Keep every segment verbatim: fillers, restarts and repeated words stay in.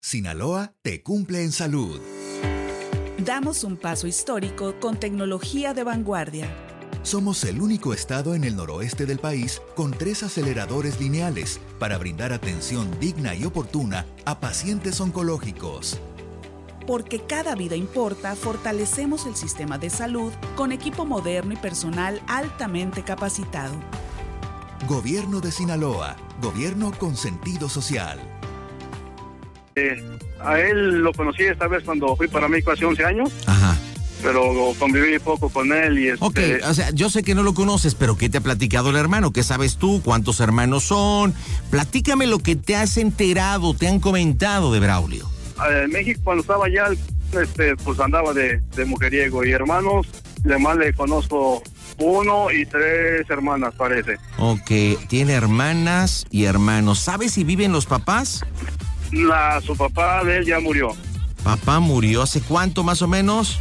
Sinaloa te cumple en salud. Damos un paso histórico con tecnología de vanguardia. Somos el único estado en el noroeste del país con tres aceleradores lineales para brindar atención digna y oportuna a pacientes oncológicos. Porque cada vida importa, fortalecemos el sistema de salud con equipo moderno y personal altamente capacitado. Gobierno de Sinaloa, gobierno con sentido social. Eh, a él lo conocí esta vez cuando fui para México hace once años. Ajá. Pero conviví poco con él y este... Ok, o sea, yo sé que no lo conoces, pero ¿qué te ha platicado el hermano? ¿Qué sabes tú? ¿Cuántos hermanos son? Platícame lo que te has enterado, te han comentado de Braulio. En México, cuando estaba allá, este, pues andaba de, de mujeriego. Y hermanos, además le conozco uno y tres hermanas, parece. Ok, tiene hermanas y hermanos. ¿Sabes si viven los papás? La, su papá de él ya murió. ¿Papá murió hace cuánto más o menos?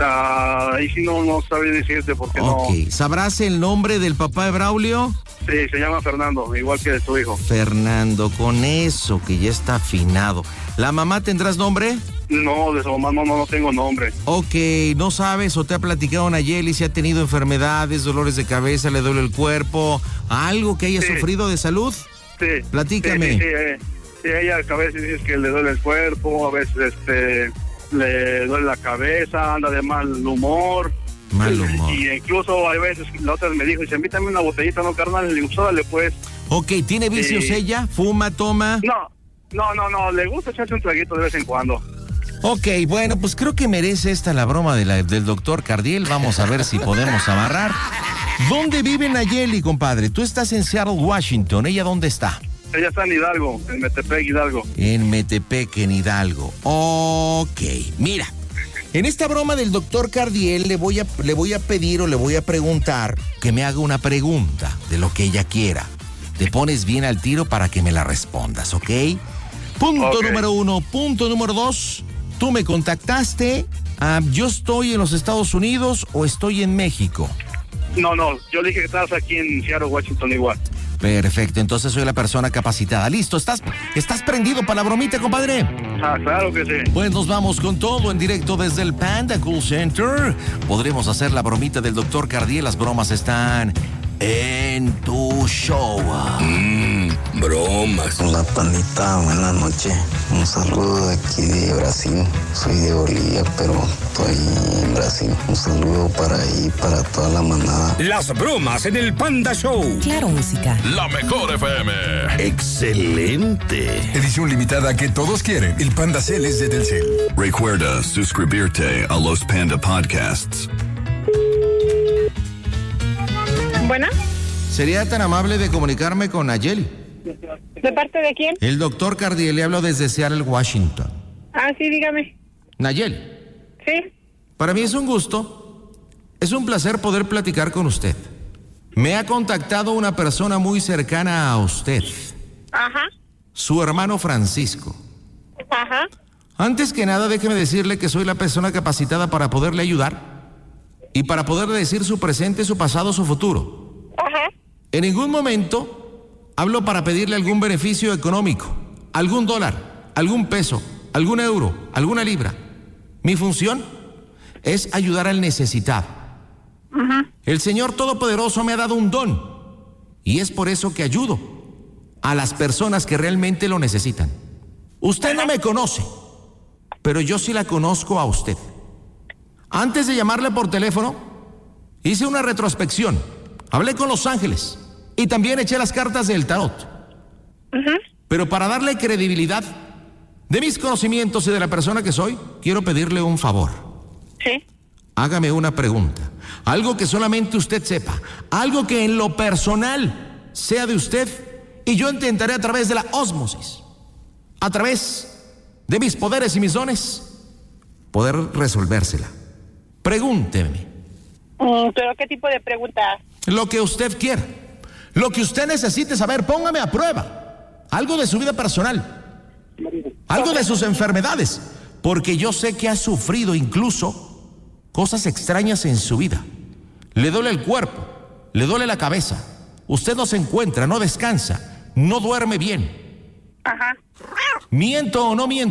Uh, ahí sí no, no sabía decirte porque Ok, no... ¿sabrás el nombre del papá de Braulio? Sí, se llama Fernando, igual que su hijo. Fernando, con eso que ya está afinado. ¿La mamá tendrás nombre? No, de su mamá no, no, no tengo nombre. Ok, ¿no sabes o te ha platicado Nayeli si ha tenido enfermedades, dolores de cabeza, le duele el cuerpo, algo que haya sí. sufrido de salud? Sí. Platícame. Sí, sí, sí, eh, sí, ella a veces dice que le duele el cuerpo, a veces este... le duele la cabeza, anda de mal humor. Mal humor. Y incluso hay veces, la otra me dijo, dice, invítame una botellita, no, carnal, le digo, órale, pues. Ok, ¿tiene vicios sí. ella? ¿Fuma, toma? No, no, no, no, le gusta echarse un traguito de vez en cuando. Ok, bueno, pues creo que merece esta la broma de la, del doctor Cardiel. Vamos a ver si podemos amarrar. ¿Dónde vive Nayeli, compadre? Tú estás en Seattle, Washington. ¿Ella dónde está? Ella está en Hidalgo, en Metepec, Hidalgo. En Metepec, en Hidalgo. Ok, mira. En esta broma del doctor Cardiel le voy a, le voy a pedir o le voy a preguntar que me haga una pregunta de lo que ella quiera. Te pones bien al tiro para que me la respondas, ¿ok? Punto okay. número uno. Punto número dos. Tú me contactaste. Uh, ¿Yo estoy en los Estados Unidos o estoy en México? No, no. Yo dije que estabas aquí en Seattle, Washington, igual. Perfecto, entonces soy la persona capacitada. Listo, ¿estás, estás prendido para la bromita, compadre? Ah, claro que sí. Pues nos vamos con todo en directo desde el Panda Cool Center. Podremos hacer la bromita del doctor Cardiel. Las bromas están en tu show. Mmm, bromas. Hola, pandita, buenas noches. Un saludo de aquí de Brasil. Soy de Bolivia, pero estoy en Brasil. Un saludo para ahí, para toda la manada. Las bromas en el Panda Show. Claro, música. La mejor F M. Excelente. Edición limitada que todos quieren. El Panda Cel es de Telcel. Recuerda suscribirte a los Panda Podcasts. Buena. ¿Sería tan amable de comunicarme con Nayeli? ¿De parte de quién? El doctor Cardiel, le hablo desde Seattle, Washington. Ah, sí, dígame. Nayeli. Sí. Para mí es un gusto, es un placer poder platicar con usted. Me ha contactado una persona muy cercana a usted. Ajá. Su hermano Francisco. Ajá. Antes que nada, déjeme decirle que soy la persona capacitada para poderle ayudar y para poderle decir su presente, su pasado, su futuro. Ajá. En ningún momento hablo para pedirle algún beneficio económico, algún dólar, algún peso, algún euro, alguna libra. Mi función es ayudar al necesitado. Ajá. El Señor Todopoderoso me ha dado un don y es por eso que ayudo a las personas que realmente lo necesitan. Usted no me conoce, pero yo sí la conozco a usted. Antes de llamarle por teléfono, hice una retrospección. Hablé con los ángeles y también eché las cartas del tarot. Uh-huh. Pero para darle credibilidad de mis conocimientos y de la persona que soy, quiero pedirle un favor. Sí. Hágame una pregunta. Algo que solamente usted sepa. Algo que en lo personal sea de usted y yo intentaré a través de la ósmosis, a través de mis poderes y mis dones, poder resolvérsela. Pregúnteme. Mm, ¿Pero qué tipo de pregunta? Lo que usted quiera. Lo que usted necesite saber, póngame a prueba. Algo de su vida personal. Algo de sus enfermedades. Porque yo sé que ha sufrido incluso cosas extrañas en su vida. Le duele el cuerpo, le duele la cabeza. Usted no se encuentra, no descansa, no duerme bien. Ajá. ¿Miento o no miento?